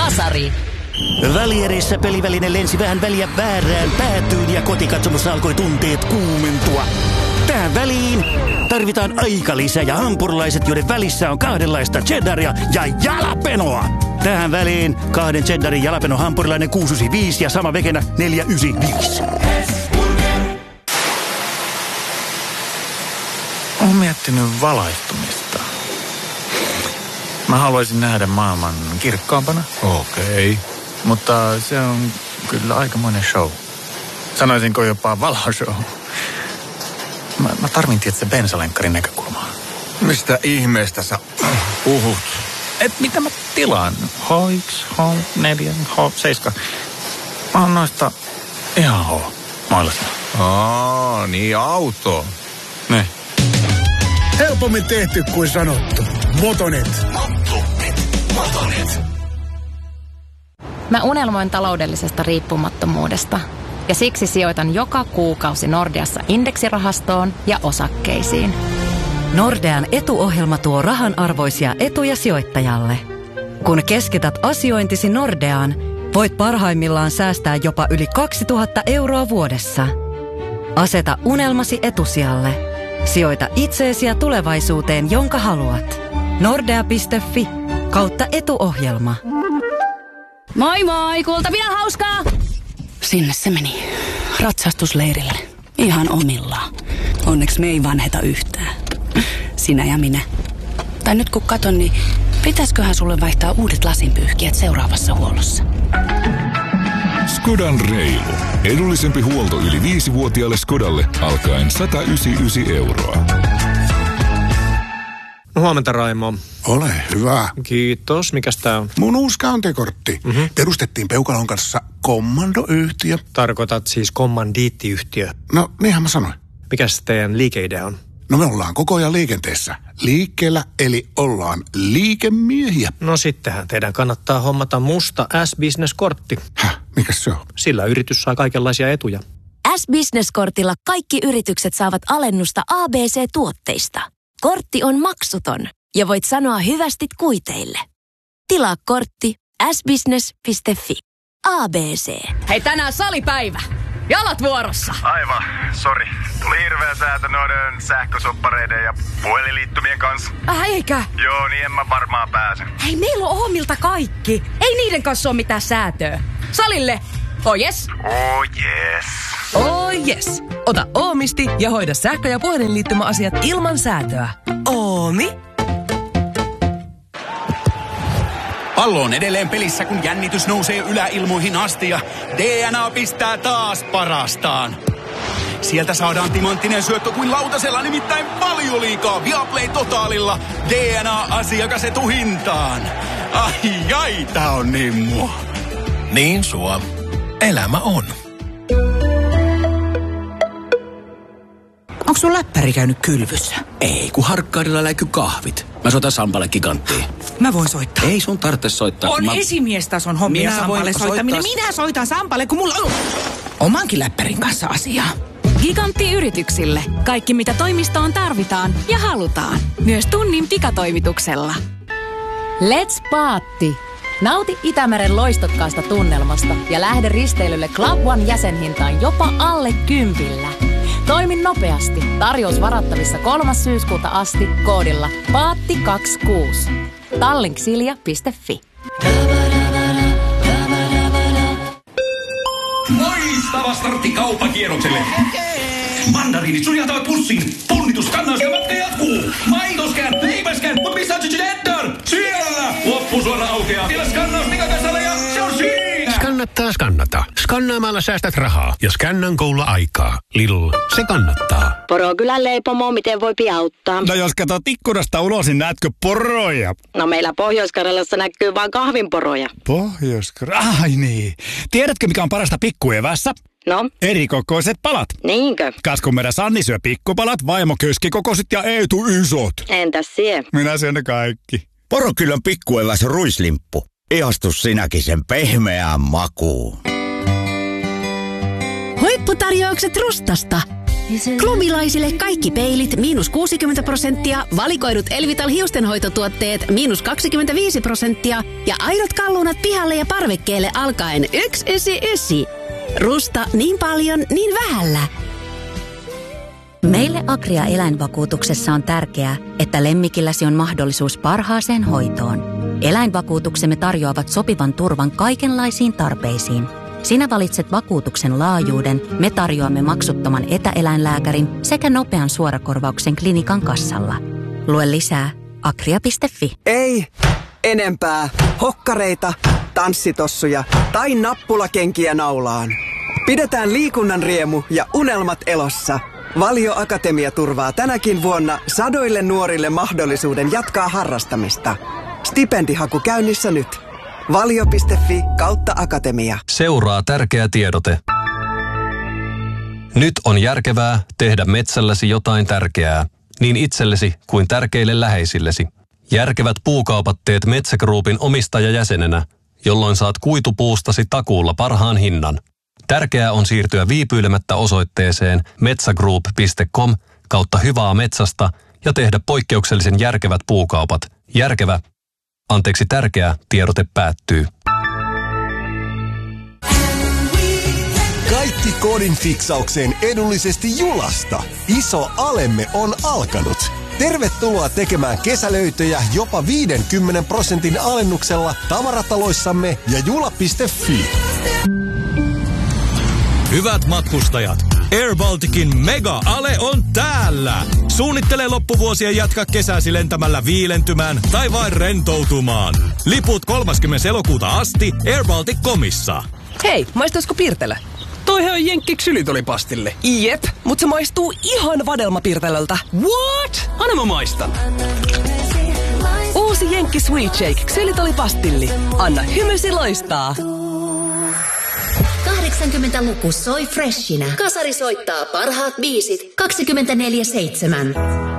Kasari. Välierissä peliväline lensi vähän väliä väärään päätyyn ja kotikatsomossa alkoi tunteet kuumentua. Tähän väliin tarvitaan aikalisä ja hampurilaiset, joiden välissä on kahdenlaista cheddaria ja jalapenoa. Tähän väliin 2 cheddarin jalapeno hampurilainen 695 ja sama vekenä 495. Olen miettinyt valaistumista. Mä haluaisin nähdä maailman kirkkaampana. Okei. Mutta se on kyllä aikamoinen show. Sanoisinko jopa valoshow. Mä tarvin tietysti bensalenkkarin näkökulmaa. Mistä ihmeestä sä puhut? Et mitä mä tilaan? H1, H4, H7. Mä oon noista ihan H-mailasta. Niin auto. Ne. Helpommin tehty kuin sanottu. Motonet. Mä unelmoin taloudellisesta riippumattomuudesta ja siksi sijoitan joka kuukausi Nordeassa indeksirahastoon ja osakkeisiin. Nordean etuohjelma tuo rahanarvoisia etuja sijoittajalle. Kun keskität asiointisi Nordeaan, voit parhaimmillaan säästää jopa yli 2000 euroa vuodessa. Aseta unelmasi etusijalle. Sijoita itseesi ja tulevaisuuteen, jonka haluat. Nordea.fi/etuohjelma. Moi moi, kultapidän hauskaa! Sinne se meni. Ratsastusleirille. Ihan omillaan. Onneksi me ei vanheta yhtään. Sinä ja minä. Tai nyt kun katon, niin pitäisköhän sulle vaihtaa uudet lasinpyyhkijät seuraavassa huollossa? Skodan reilu. Edullisempi huolto yli 5-vuotiaalle Skodalle alkaen 199 euroa. Huomenta, Raimo. Ole hyvä. Kiitos. Mikäs tää on? Mun uusi käyntikortti. Perustettiin Peukalon kanssa kommandoyhtiö. Tarkoitat siis kommandiittiyhtiö. No, niinhän mä sanoin. Mikäs teidän liikeidea on? No me ollaan koko ajan liikenteessä. Liikkeellä, eli ollaan liikemiehiä. No sittenhän teidän kannattaa hommata musta S-Business-kortti. Mikäs se on? Sillä yritys saa kaikenlaisia etuja. S-Business-kortilla kaikki yritykset saavat alennusta ABC-tuotteista. Kortti on maksuton ja voit sanoa hyvästit kuiteille. Tilaa kortti sbusiness.fi. ABC. Hei, tänään salipäivä. Jalat vuorossa. Aivan, sori. Tuli hirveä säätö noiden sähkösoppareiden ja puhelinliittymien kanssa. Eikä? Joo, niin en mä varmaan pääse. Hei, meillä on Oomilta kaikki. Ei niiden kanssa ole mitään säätöä. Salille. Oh yes. Oh yes. Oh yes. Ota Oomisti ja hoida sähkö- ja puhelinliittymäasiat ilman säätöä. Oomi. Pallo on edelleen pelissä, kun jännitys nousee yläilmoihin asti ja DNA pistää taas parastaan. Sieltä saadaan timanttinen syöttö kuin lautasella, nimittäin Valioliigaa Viaplay Totaalilla. DNA-asiakas etuhintaan. Ai, tää on niin mua. Niin sua. Elämä on. Onko sun läppäri käynyt kylvyssä? Ei, kun Harkkaarilla läiky kahvit. Mä soitan Sampalle giganttiin. Mä voin soittaa. Ei sun tarvitse soittaa. On esimiestason hommia Sampalle soittaminen. Minä soitan Sampalle, kun mulla on omankin läppärin kanssa asiaa. Gigantti-yrityksille. Kaikki, mitä toimistoon tarvitaan ja halutaan. Myös tunnin pikatoimituksella. Let's paatti! Nauti Itämeren loistokkaasta tunnelmasta ja lähde risteilylle Club One -jäsenhintaan jopa alle 10. Toimi nopeasti. Tarjous varattavissa 3. syyskuuta asti koodilla PAATTI26. Tallinksilja.fi. Loistava startti kauppakierrokselle. Mandariinit suljahtavat pussiin. Punnituskannas ja matka jatkuu. Maitoskään, leipäskään, mutta missä on Cheddar? Siellä! Loppusuora aukeaa. Siellä skannaus pikakassalla ja se on siinä! Kannattaa skannata. Skannaamalla säästät rahaa ja skännan koululla aikaa. Lidl, se kannattaa. Porokylän leipomo, miten voi auttaa? No jos katsot ikkunasta ulos, niin näetkö poroja? No meillä Pohjois-Karjalassa näkyy vain kahvinporoja. Ai niin. Tiedätkö mikä on parasta pikkuevässä? No? Erikokoiset palat. Niinkö? Kas kun meidän Sanni syö pikkupalat, vaimo keskikokoiset ja Eetu isot. Entäs sie? Minä syön ne kaikki. Porokylän pikkueväs ruislimppu. Ihastu sinäkin sen pehmeään makuun. Huipputarjoukset Rustasta. Klubilaisille kaikki peilit -60%, valikoidut Elvital hiustenhoitotuotteet -25% ja aidot kalunat pihalle ja parvekkeelle alkaen 199. Rusta niin paljon, niin vähällä. Meille Agria eläinvakuutuksessa on tärkeää, että lemmikilläsi on mahdollisuus parhaaseen hoitoon. Eläinvakuutuksemme tarjoavat sopivan turvan kaikenlaisiin tarpeisiin. Sinä valitset vakuutuksen laajuuden, me tarjoamme maksuttoman etäeläinlääkärin sekä nopean suorakorvauksen klinikan kassalla. Lue lisää agria.fi. Ei enempää hokkareita, tanssitossuja tai nappulakenkiä naulaan. Pidetään liikunnan riemu ja unelmat elossa. Valio Akatemia turvaa tänäkin vuonna sadoille nuorille mahdollisuuden jatkaa harrastamista. Stipendihaku käynnissä nyt. Valio.fi/akatemia. Seuraa tärkeä tiedote. Nyt on järkevää tehdä metsälläsi jotain tärkeää, niin itsellesi kuin tärkeille läheisillesi. Järkevät puukaupat teet Metsä Groupin omistajajäsenenä, jolloin saat kuitupuustasi takuulla parhaan hinnan. Tärkeää on siirtyä viipyilemättä osoitteeseen metsagroup.com/hyvää metsästä ja tehdä poikkeuksellisen järkevät puukaupat. Tärkeä tiedote päättyy. Kaikki kodin fiksaukseen edullisesti Julasta. Iso alemme on alkanut. Tervetuloa tekemään kesälöitöjä jopa 50% alennuksella tavarataloissamme ja jula.fi. Hyvät matkustajat, Air Balticin mega-ale on täällä! Suunnittele loppuvuosia jatkaa kesäsi lentämällä viilentymään tai vain rentoutumaan. Liput 30. elokuuta asti airbaltic.comissa. Hei, maistaisiko Pirtelä? Toihan on jenkki ksylitolipastille. Jep, mut se maistuu ihan vadelmapirtelöltä. What? Anna mä maistan. Uusi jenkki Sweet Shake ksylitolipastilli. Anna hymysi loistaa. 80-luku soi freshinä. Kasari soittaa parhaat biisit 24/7.